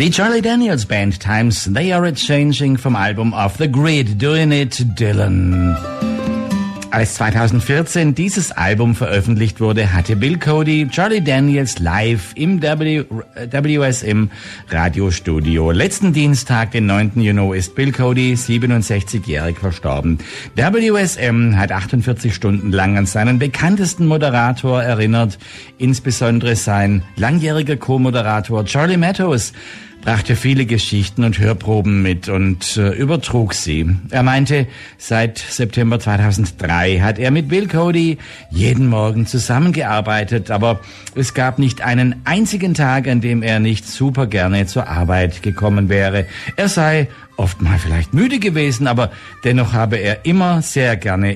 Die Charlie Daniels Band Times They Are A-Changing vom Album Off the Grid, Doing It, Dylan. Als 2014 dieses Album veröffentlicht wurde, hatte Bill Cody Charlie Daniels live im WSM Radiostudio. Letzten Dienstag, den 9. Juni, ist Bill Cody 67-jährig verstorben. WSM hat 48 Stunden lang an seinen bekanntesten Moderator erinnert, insbesondere sein langjähriger Co-Moderator Charlie Mattos brachte viele Geschichten und Hörproben mit und übertrug sie. Er meinte, seit September 2003 hat er mit Bill Cody jeden Morgen zusammengearbeitet, aber es gab nicht einen einzigen Tag, an dem er nicht super gerne zur Arbeit gekommen wäre. Er sei oft mal vielleicht müde gewesen, aber dennoch habe er immer sehr gerne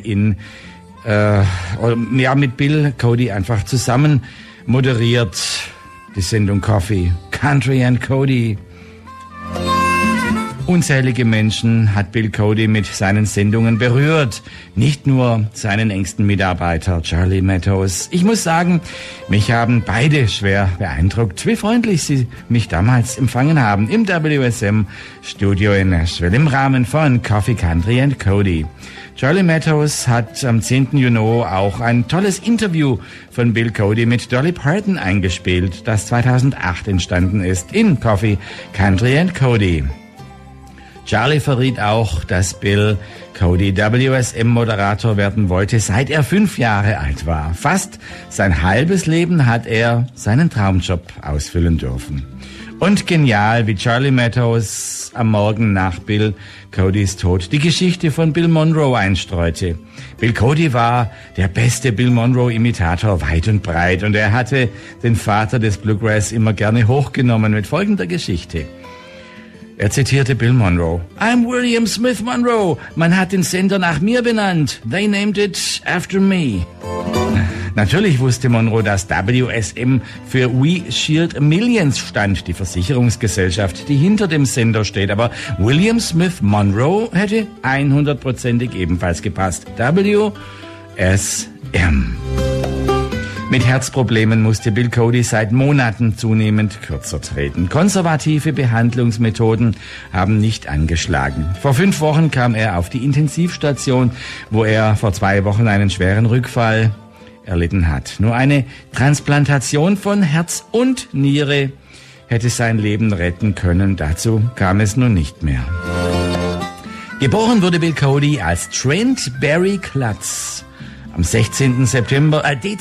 mit Bill Cody einfach zusammen moderiert. Die Sendung Coffee, Country and Cody. Unzählige Menschen hat Bill Cody mit seinen Sendungen berührt. Nicht nur seinen engsten Mitarbeiter Charlie Mattos. Ich muss sagen, mich haben beide schwer beeindruckt, wie freundlich sie mich damals empfangen haben im WSM-Studio in Nashville im Rahmen von Coffee, Country and Cody. Charlie Mattos hat am 10. Juni auch ein tolles Interview von Bill Cody mit Dolly Parton eingespielt, das 2008 entstanden ist in Coffee, Country and Cody. Charlie verriet auch, dass Bill Cody WSM-Moderator werden wollte, seit er 5 Jahre alt war. Fast sein halbes Leben hat er seinen Traumjob ausfüllen dürfen. Und genial, wie Charlie Mattos am Morgen nach Bill Codys Tod die Geschichte von Bill Monroe einstreute. Bill Cody war der beste Bill Monroe-Imitator weit und breit und er hatte den Vater des Bluegrass immer gerne hochgenommen mit folgender Geschichte. Er zitierte Bill Monroe. I'm William Smith Monroe. Man hat den Sender nach mir benannt. They named it after me. Natürlich wusste Monroe, dass WSM für We Shield Millions stand, die Versicherungsgesellschaft, die hinter dem Sender steht. Aber William Smith Monroe hätte 100%ig ebenfalls gepasst. WSM. Mit Herzproblemen musste Bill Cody seit Monaten zunehmend kürzer treten. Konservative Behandlungsmethoden haben nicht angeschlagen. Vor 5 Wochen kam er auf die Intensivstation, wo er vor 2 Wochen einen schweren Rückfall erlitten hat. Nur eine Transplantation von Herz und Niere hätte sein Leben retten können. Dazu kam es nun nicht mehr. Geboren wurde Bill Cody als Trent Barry Klutz am 16. Dezember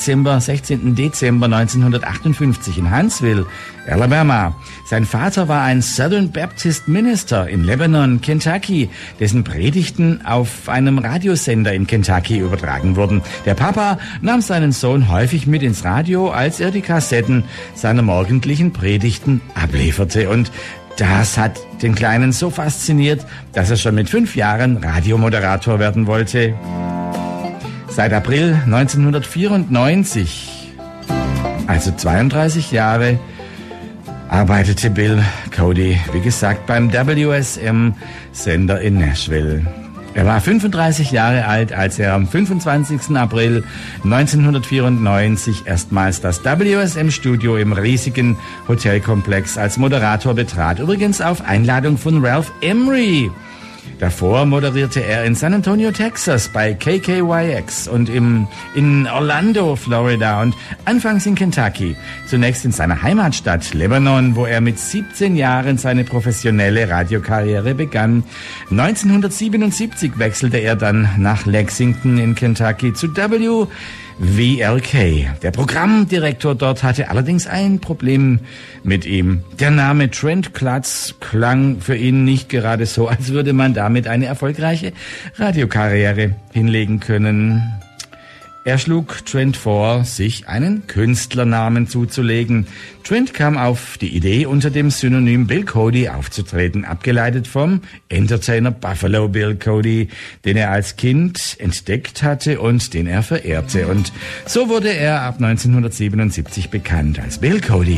1958 in Huntsville, Alabama. Sein Vater war ein Southern Baptist Minister in Lebanon, Kentucky, dessen Predigten auf einem Radiosender in Kentucky übertragen wurden. Der Papa nahm seinen Sohn häufig mit ins Radio, als er die Kassetten seiner morgendlichen Predigten ablieferte. Und das hat den Kleinen so fasziniert, dass er schon mit 5 Jahren Radiomoderator werden wollte. Seit April 1994, also 32 Jahre, arbeitete Bill Cody, wie gesagt, beim WSM-Sender in Nashville. Er war 35 Jahre alt, als er am 25. April 1994 erstmals das WSM-Studio im riesigen Hotelkomplex als Moderator betrat. Übrigens auf Einladung von Ralph Emery. Davor moderierte er in San Antonio, Texas bei KKYX und in Orlando, Florida und anfangs in Kentucky. Zunächst in seiner Heimatstadt Lebanon, wo er mit 17 Jahren seine professionelle Radiokarriere begann. 1977 wechselte er dann nach Lexington in Kentucky zu WVLK. Der Programmdirektor dort hatte allerdings ein Problem mit ihm. Der Name Trent Klutz klang für ihn nicht gerade so, als würde man damit eine erfolgreiche Radiokarriere hinlegen können. Er schlug Trent vor, sich einen Künstlernamen zuzulegen. Trent kam auf die Idee, unter dem Synonym Bill Cody aufzutreten, abgeleitet vom Entertainer Buffalo Bill Cody, den er als Kind entdeckt hatte und den er verehrte. Und so wurde er ab 1977 bekannt als Bill Cody.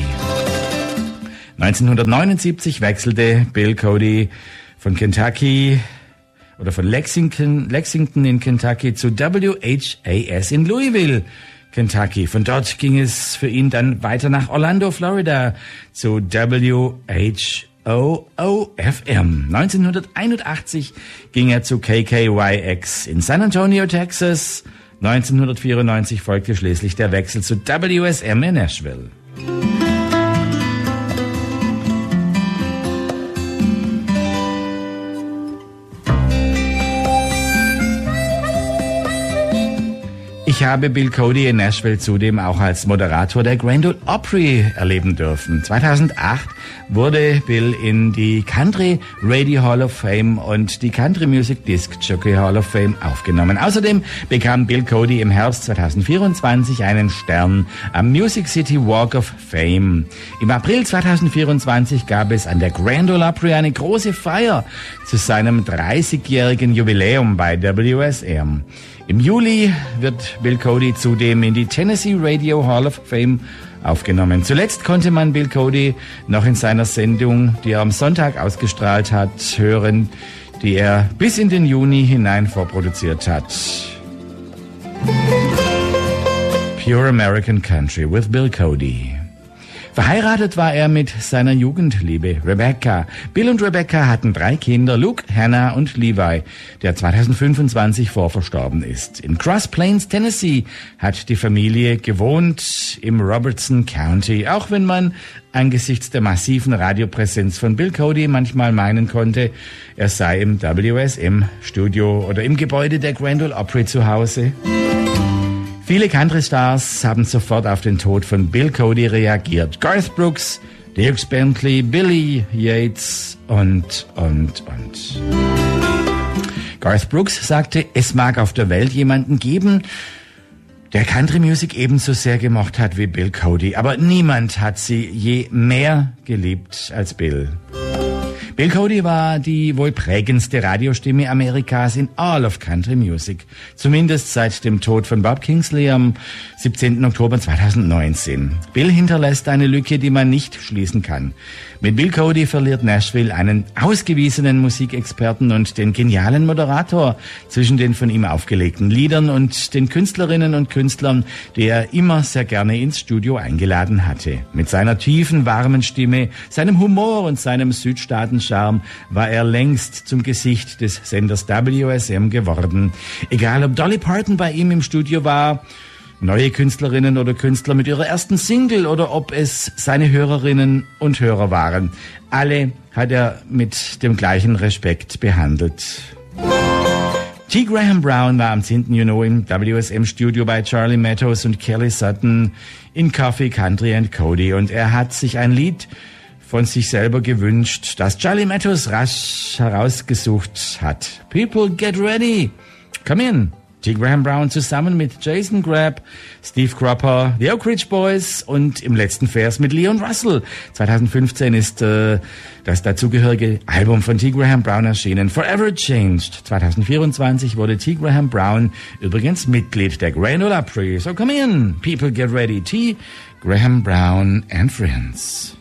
1979 wechselte Bill Cody von Lexington in Kentucky zu WHAS in Louisville, Kentucky. Von dort ging es für ihn dann weiter nach Orlando, Florida zu WHYY WOOFM. 1981 ging er zu KKYX in San Antonio, Texas. 1994 folgte schließlich der Wechsel zu WSM in Nashville. Ich habe Bill Cody in Nashville zudem auch als Moderator der Grand Ole Opry erleben dürfen. 2008 wurde Bill in die Country Radio Hall of Fame und die Country Music Disc Jockey Hall of Fame aufgenommen. Außerdem bekam Bill Cody im Herbst 2024 einen Stern am Music City Walk of Fame. Im April 2024 gab es an der Grand Ole Opry eine große Feier zu seinem 30-jährigen Jubiläum bei WSM. Im Juli wird Bill Cody zudem in die Tennessee Radio Hall of Fame aufgenommen. Zuletzt konnte man Bill Cody noch in seiner Sendung, die er am Sonntag ausgestrahlt hat, hören, die er bis in den Juni hinein vorproduziert hat. Pure American Country with Bill Cody. Verheiratet war er mit seiner Jugendliebe Rebecca. Bill und Rebecca hatten 3 Kinder, Luke, Hannah und Levi, der 2025 vorverstorben ist. In Cross Plains, Tennessee, hat die Familie gewohnt im Robertson County, auch wenn man angesichts der massiven Radiopräsenz von Bill Cody manchmal meinen konnte, er sei im WSM-Studio oder im Gebäude der Grand Ole Opry zu Hause. Viele Country-Stars haben sofort auf den Tod von Bill Cody reagiert. Garth Brooks, Dierks Bentley, Billy Yates und. Garth Brooks sagte, es mag auf der Welt jemanden geben, der Country Music ebenso sehr gemocht hat wie Bill Cody, aber niemand hat sie je mehr geliebt als Bill. Bill Cody war die wohl prägendste Radiostimme Amerikas in all of Country Music. Zumindest seit dem Tod von Bob Kingsley am 17. Oktober 2019. Bill hinterlässt eine Lücke, die man nicht schließen kann. Mit Bill Cody verliert Nashville einen ausgewiesenen Musikexperten und den genialen Moderator zwischen den von ihm aufgelegten Liedern und den Künstlerinnen und Künstlern, die er immer sehr gerne ins Studio eingeladen hatte. Mit seiner tiefen, warmen Stimme, seinem Humor und seinem Südstaaten-Charme war er längst zum Gesicht des Senders WSM geworden. Egal ob Dolly Parton bei ihm im Studio war, neue Künstlerinnen oder Künstler mit ihrer ersten Single oder ob es seine Hörerinnen und Hörer waren. Alle hat er mit dem gleichen Respekt behandelt. T. Graham Brown war am 10. Juni im WSM-Studio bei Charlie Matheos und Kelly Sutton in Coffee, Country and Cody und er hat sich ein Lied von sich selber gewünscht, das Charlie Matheos rasch herausgesucht hat. People get ready. Come in. T. Graham Brown zusammen mit Jason Grabb, Steve Cropper, The Oak Ridge Boys und im letzten Vers mit Leon Russell. 2015 ist das dazugehörige Album von T. Graham Brown erschienen, Forever Changed. 2024 wurde T. Graham Brown übrigens Mitglied der Grand Ole Opry. So come in, people get ready. T. Graham Brown and Friends.